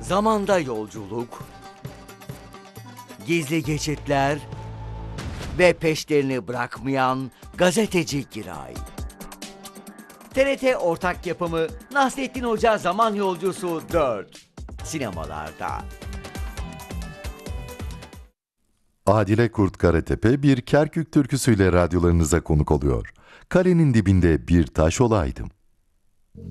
Zamanda yolculuk, gizli geçitler ve peşlerini bırakmayan gazeteci Giray. TRT ortak yapımı Nasrettin Hoca Zaman Yolcusu 4 sinemalarda. Adile Kurt Karatepe bir Kerkük türküsüyle radyolarınıza konuk oluyor. Kalenin dibinde bir taş olaydım.